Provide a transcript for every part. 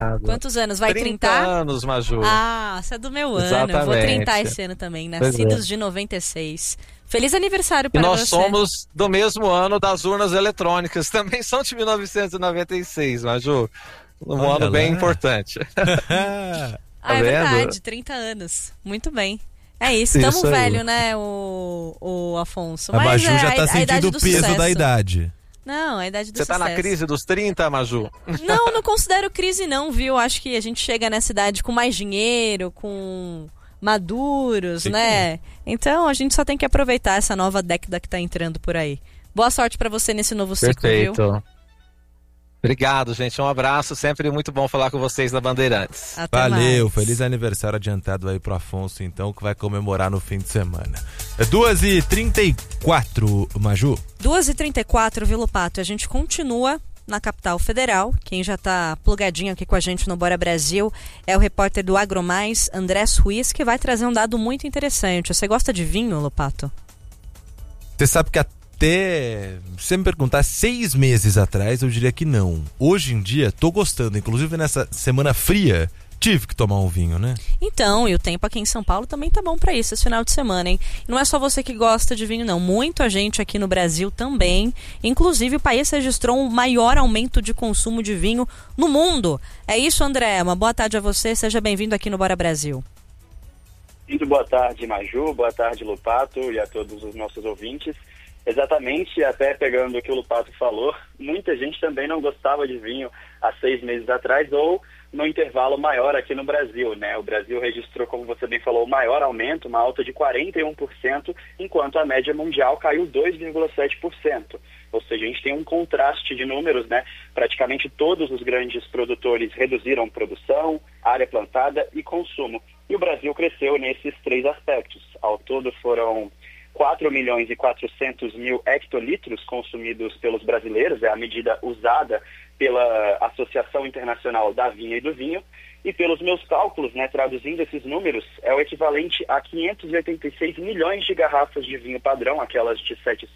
Quantos anos? Vai 30 trintar? anos, Maju. Ah, você é do meu ano. Eu vou Exatamente. trintar esse ano também. Pois é. Nascidos de 96. Feliz aniversário E para nós você. somos do mesmo ano das urnas eletrônicas, também são de 1996, Maju. Um Olha ano bem lá. importante. Ah, é vendo? verdade, 30 anos. Muito bem. É isso, tamo Isso aí. velho, né, o Afonso. A Mas Maju é já tá a idade sentindo o do peso sucesso. da idade. Não, a idade do Você sucesso. tá na crise dos 30, Maju? Não considero crise não, viu? Acho que a gente chega nessa idade com mais dinheiro, com maduros, Sim. né? Então a gente só tem que aproveitar essa nova década que tá entrando por aí. Boa sorte pra você nesse novo ciclo, viu? Perfeito. Obrigado, gente. Um abraço. Sempre muito bom falar com vocês da Bandeirantes. Até Valeu, mais. feliz aniversário adiantado aí pro Afonso, então, que vai comemorar no fim de semana. É 2h34, Maju. 2h34, Vila Pato. A gente continua na capital federal. Quem já tá plugadinho aqui com a gente no Bora Brasil é o repórter do AgroMais, André Suiz, que vai trazer um dado muito interessante. Você gosta de vinho, Lopato? Você sabe que até, se você me perguntar 6 meses atrás, eu diria que não. Hoje em dia, tô gostando. Inclusive, nessa semana fria, tive que tomar um vinho, né? Então, e o tempo aqui em São Paulo também tá bom pra isso, esse final de semana, hein? Não é só você que gosta de vinho, não. Muita gente aqui no Brasil também. Inclusive, o país registrou um maior aumento de consumo de vinho no mundo. É isso, André. Uma boa tarde a você. Seja bem-vindo aqui no Bora Brasil. Muito boa tarde, Maju. Boa tarde, Lupato, e a todos os nossos ouvintes. Exatamente, até pegando o que o Lupato falou, muita gente também não gostava de vinho há 6 meses atrás ou no intervalo maior aqui no Brasil, né? O Brasil registrou, como você bem falou, o maior aumento, uma alta de 41%, enquanto a média mundial caiu 2,7%. Ou seja, a gente tem um contraste de números, né? Praticamente todos os grandes produtores reduziram produção, área plantada e consumo. E o Brasil cresceu nesses 3 aspectos. Ao todo foram 4.400.000 hectolitros consumidos pelos brasileiros, é a medida usada pela Associação Internacional da Vinha e do Vinho, e pelos meus cálculos, né, traduzindo esses números, é o equivalente a 586 milhões de garrafas de vinho padrão, aquelas de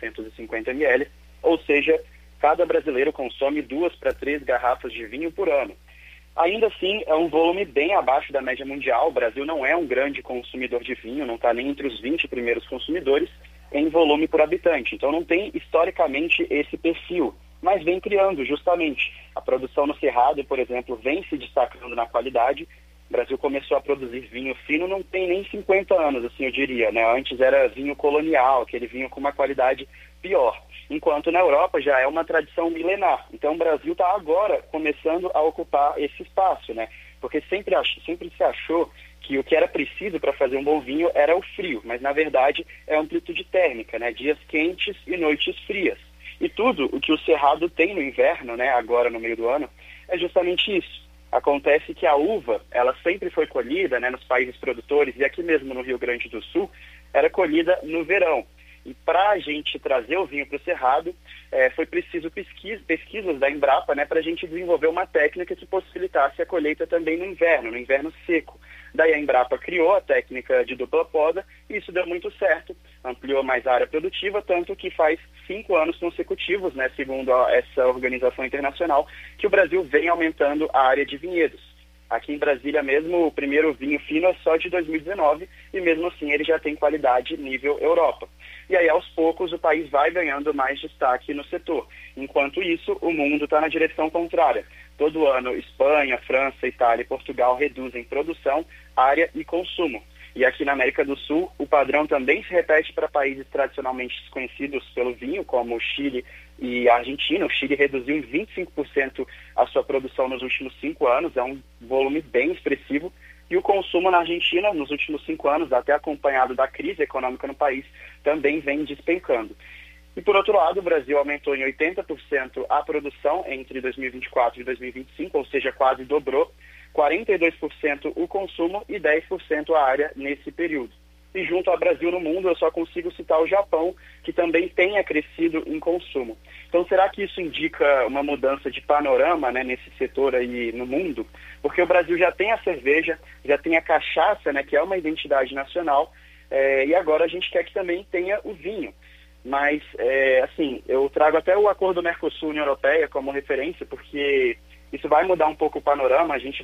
750 ml, ou seja, cada brasileiro consome 2 para 3 garrafas de vinho por ano. Ainda assim, é um volume bem abaixo da média mundial. O Brasil não é um grande consumidor de vinho, não está nem entre os 20 primeiros consumidores em volume por habitante. Então não tem historicamente esse perfil, mas vem criando justamente. A produção no Cerrado, por exemplo, vem se destacando na qualidade. O Brasil começou a produzir vinho fino não tem nem 50 anos, assim eu diria, né? Antes era vinho colonial, aquele vinho com uma qualidade pior. Enquanto na Europa já é uma tradição milenar. Então o Brasil está agora começando a ocupar esse espaço, né? Porque sempre se achou que o que era preciso para fazer um bom vinho era o frio, mas na verdade é a amplitude térmica, né? Dias quentes e noites frias. E tudo o que o Cerrado tem no inverno, né? Agora no meio do ano, é justamente isso. Acontece que a uva, ela sempre foi colhida, né, nos países produtores, e aqui mesmo no Rio Grande do Sul, era colhida no verão. E para a gente trazer o vinho para o Cerrado, foi preciso pesquisas da Embrapa, né, para a gente desenvolver uma técnica que possibilitasse a colheita também no inverno seco. Daí a Embrapa criou a técnica de dupla poda e isso deu muito certo, ampliou mais a área produtiva, tanto que faz 5 anos consecutivos, né, segundo essa organização internacional, que o Brasil vem aumentando a área de vinhedos. Aqui em Brasília mesmo, o primeiro vinho fino é só de 2019 e mesmo assim ele já tem qualidade nível Europa. E aí, aos poucos, o país vai ganhando mais destaque no setor. Enquanto isso, o mundo está na direção contrária. Todo ano, Espanha, França, Itália e Portugal reduzem produção, área e consumo. E aqui na América do Sul, o padrão também se repete para países tradicionalmente desconhecidos pelo vinho, como o Chile e a Argentina. O Chile reduziu em 25% a sua produção nos últimos 5 anos, é um volume bem expressivo. E o consumo na Argentina, nos últimos 5 anos, até acompanhado da crise econômica no país, também vem despencando. E, por outro lado, o Brasil aumentou em 80% a produção entre 2024 e 2025, ou seja, quase dobrou, 42% o consumo e 10% a área nesse período. E junto ao Brasil no mundo, eu só consigo citar o Japão, que também tenha crescido em consumo. Então, será que isso indica uma mudança de panorama, né, nesse setor aí no mundo? Porque o Brasil já tem a cerveja, já tem a cachaça, né, que é uma identidade nacional, e agora a gente quer que também tenha o vinho. Mas, assim, eu trago até o acordo Mercosul-União Europeia como referência, porque Isso vai mudar um pouco o panorama, a gente